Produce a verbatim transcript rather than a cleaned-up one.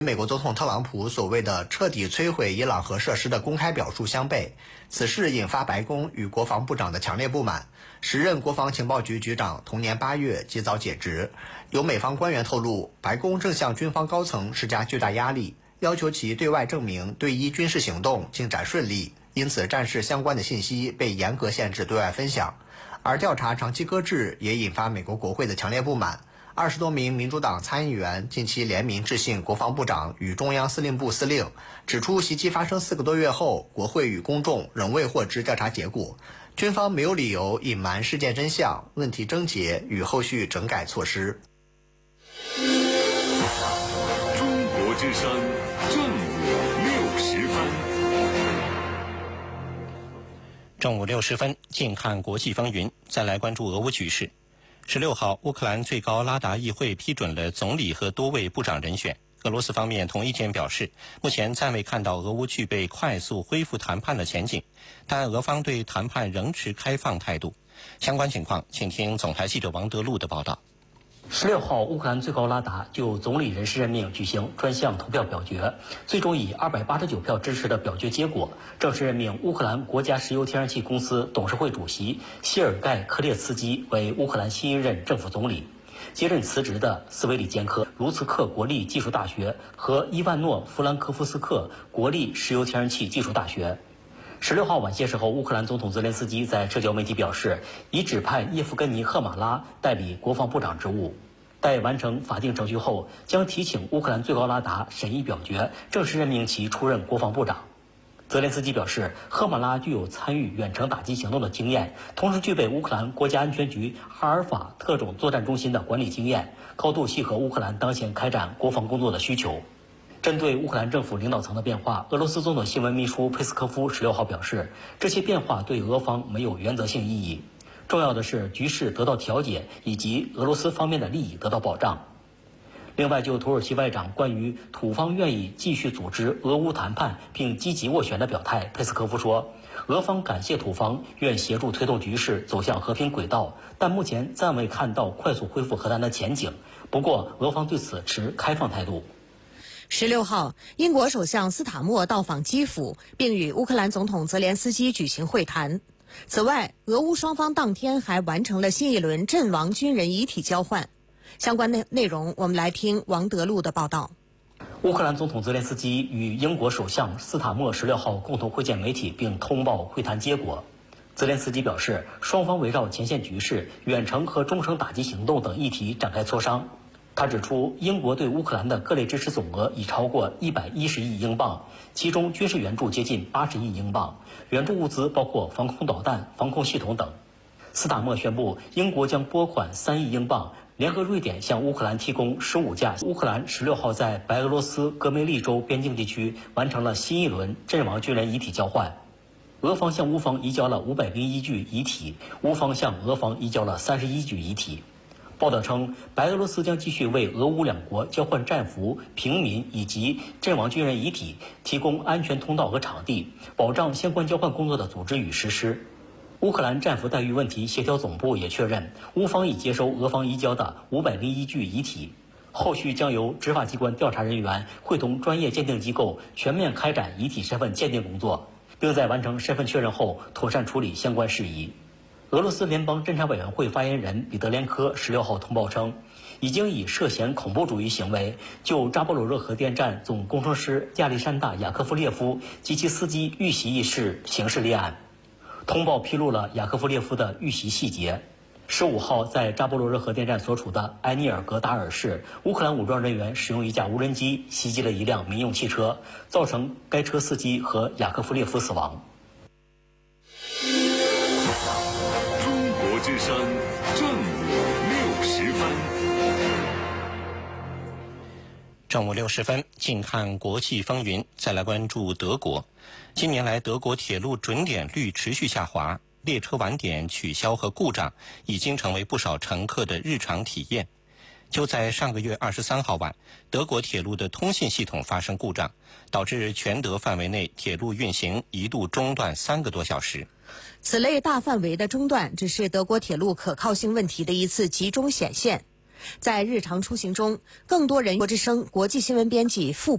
美国总统特朗普所谓的彻底摧毁伊朗核设施的公开表述相悖，此事引发白宫与国防部长的强烈不满。时任国防情报局局长同年八月及早解职。有美方官员透露，白宫正向军方高层施加巨大压力，要求其对外证明对伊军事行动进展顺利，因此战事相关的信息被严格限制对外分享。而调查长期搁置，也引发美国国会的强烈不满。二十多名民主党参议员近期联名致信国防部长与中央司令部司令，指出袭击发生四个多月后，国会与公众仍未获知调查结果，军方没有理由隐瞒事件真相、问题症结与后续整改措施。 中国之声正午六十分。 正午六十分，近看国际风云，再来关注俄乌局势。十六号，乌克兰最高拉达议会批准了总理和多位部长人选。俄罗斯方面同一天表示，目前暂未看到俄乌具备快速恢复谈判的前景，但俄方对谈判仍持开放态度。相关情况，请听总台记者王德禄的报道。 十六号，乌克兰最高拉达就总理人事任命举行专项投票表决，最终以二百八十九票支持的表决结果，正式任命乌克兰国家石油天然气公司董事会主席谢尔盖·科列茨基为乌克兰新一任政府总理。接任辞职的斯维里坚科卢茨克国立技术大学和伊万诺·弗兰科夫斯克国立石油天然气技术大学。十六号晚些时候，乌克兰总统泽连斯基在社交媒体表示，已指派叶夫根尼·赫马拉代理国防部长职务。待完成法定程序后，将提请乌克兰最高拉达审议表决，正式任命其出任国防部长。泽连斯基表示，赫马拉具有参与远程打击行动的经验，同时具备乌克兰国家安全局哈尔法特种作战中心的管理经验，高度契合乌克兰当前开展国防工作的需求。针对乌克兰政府领导层的变化，俄罗斯总统新闻秘书佩斯科夫十六号表示，这些变化对俄方没有原则性意义，重要的是局势得到调解，以及俄罗斯方面的利益得到保障。另外，就土耳其外长关于土方愿意继续组织俄乌谈判并积极斡旋的表态，佩斯科夫说，俄方感谢土方，愿协助推动局势走向和平轨道，但目前暂未看到快速恢复和谈的前景。不过，俄方对此持开放态度。 十六号，英国首相斯塔默到访基辅，并与乌克兰总统泽连斯基举行会谈。此外，俄乌双方当天还完成了新一轮阵亡军人遗体交换。相关内内容，我们来听王德禄的报道。 乌克兰总统泽连斯基与英国首相斯塔默十六号共同会见媒体，并通报会谈结果。泽连斯基表示，双方围绕前线局势、远程和中程打击行动等议题展开磋商。他指出，英国对乌克兰的各类支持总额已超过一百一十亿英镑，其中军事援助接近八十亿英镑，援助物资包括防空导弹、防空系统等。斯塔默宣布，英国将拨款三亿英镑，联合瑞典向乌克兰提供十五架。乌克兰十六号在白俄罗斯戈梅利州边境地区完成了新一轮阵亡军人遗体交换。俄方向乌方移交了五百零一具遗体，乌方向俄方移交了三十一具遗体。报道称，白俄罗斯将继续为俄乌两国交换战俘、平民以及阵亡军人遗体提供安全通道和场地，保障相关交换工作的组织与实施。乌克兰战俘待遇问题协调总部也确认，乌方已接收俄方移交的五百零一具遗体，后续将由执法机关调查人员会同专业鉴定机构全面开展遗体身份鉴定工作，并在完成身份确认后妥善处理相关事宜。俄罗斯联邦侦查委员会发言人彼得连科十六号通报称，已经以涉嫌恐怖主义行为就扎波罗热核电站总工程师亚历山大·雅科夫列夫及其司机遇袭一事刑事立案。通报披露了雅科夫列夫的遇袭细节。十五号，在扎波罗热核电站所处的埃尼尔格达尔市，乌克兰武装人员使用一架无人机袭击了一辆民用汽车，造成该车司机和雅科夫列夫死亡。 中国之声正午六十分。 正午六十分，近看国际风云，再来关注德国。近年来，德国铁路准点率持续下滑，列车晚点、取消和故障已经成为不少乘客的日常体验。就在上个月二十三号晚，德国铁路的通信系统发生故障，导致全德范围内铁路运行一度中断三个多小时。 此类大范围的中断只是德国铁路可靠性问题的一次集中显现。 在日常出行中，更多人。国之声国际新闻编辑付。